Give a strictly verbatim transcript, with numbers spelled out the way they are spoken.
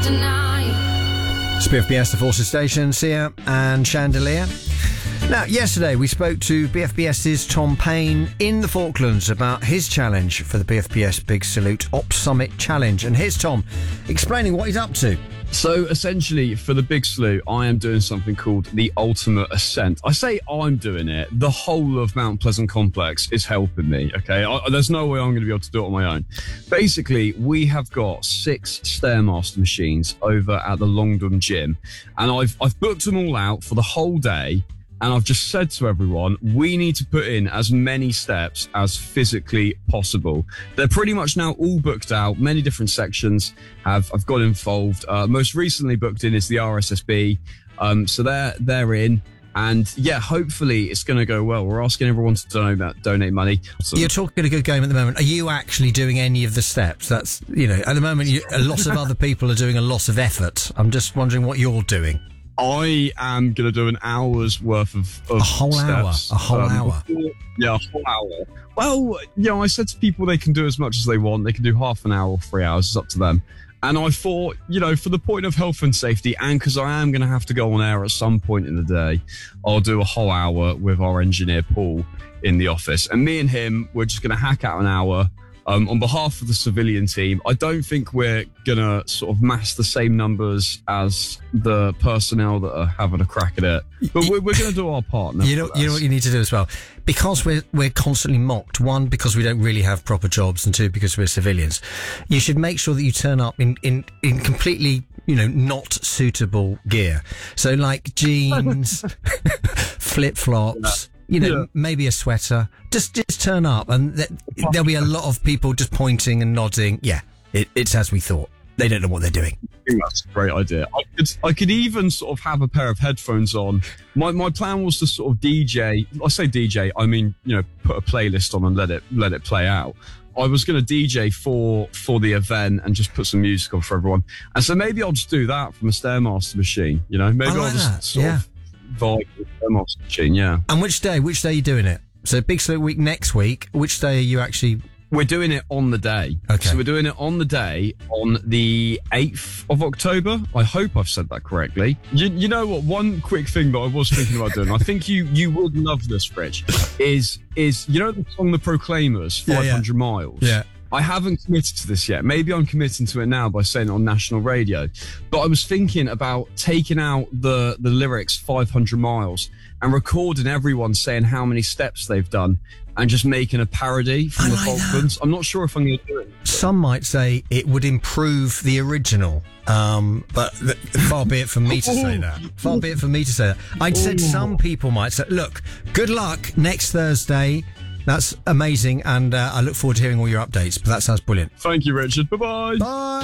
It's B F B S, the Forces Station, Sia and Chandelier. Now, yesterday we spoke to BFBS's Tom Payne in the Falklands about his challenge for the B F B S Big Salute Ops Summit Challenge. And here's Tom explaining what he's up to. So essentially, for the Big Salute, I am doing something called the Ultimate Ascent. I say I'm doing it. The whole of Mount Pleasant Complex is helping me, okay? I, there's no way I'm going to be able to do it on my own. Basically, we have got six Stairmaster machines over at the Longdon Gym, and I've, I've booked them all out for the whole day. And I've just said to everyone, we need to put in as many steps as physically possible. They're pretty much now all booked out. Many different sections have, have got involved. Uh, most recently booked in is the R S S B. Um, so they're, they're in. And yeah, hopefully it's going to go well. We're asking everyone to donate, donate money. So, You're talking a good game at the moment. Are you actually doing any of the steps? That's, you know, at the moment, you, a lot of other people are doing a lot of effort. I'm just wondering what you're doing. I am going to do an hour's worth of, of a whole steps. hour, a whole um, hour. Before, yeah, a whole hour. Well, you know, I said to people they can do as much as they want. They can do half an hour or three hours. It's up to them. And I thought, you know, for the point of health and safety, and because I am going to have to go on air at some point in the day, I'll do a whole hour with our engineer Paul in the office. And me and him, we're just going to hack out an hour. Um, on behalf of the civilian team. I don't think we're going to sort of mass the same numbers as the personnel that are having a crack at it. But we're, we're going to do our part. You know, you know what you need to do as well? Because we're, we're constantly mocked. One, because we don't really have proper jobs, and two, because we're civilians. You should make sure that you turn up in, in, in completely, you know, not suitable gear. So like jeans, flip-flops, yeah. You know, yeah. maybe a sweater. Just, just turn up, and th- there'll be a lot of people just pointing and nodding. Yeah, it, it's as we thought. They don't know what they're doing. I think that's a great idea. I could, I could even sort of have a pair of headphones on. My, my plan was to sort of D J. I say D J, I mean, you know, put a playlist on and let it, let it play out. I was going to D J for, for the event and just put some music on for everyone. And so maybe I'll just do that from a Stairmaster machine. You know, maybe I like I'll just that. sort yeah. of vibe with the Stairmaster machine. Yeah. And which day? Which day are you doing it? So Big Salute Week next week. Which day are you actually? We're doing it on the day. Okay. So we're doing it on the day on the eighth of October. I hope I've said that correctly. You, you know what? One quick thing that I was thinking about doing, I think you you would love this, Rich, is, is you know the song The Proclaimers, five hundred yeah, yeah. miles? Yeah. I haven't committed to this yet. Maybe I'm committing to it now by saying it on national radio. But I was thinking about taking out the, the lyrics five hundred miles and recording everyone saying how many steps they've done and just making a parody from I the like Falklands. that. I'm not sure if I'm going to do it. Some might say it would improve the original, um, but th- far be it from me to say that. Far be it from me to say that. I'd said some people might say, look, good luck next Thursday. That's amazing, and uh, I look forward to hearing all your updates, but that sounds brilliant. Thank you, Richard. Bye-bye. Bye.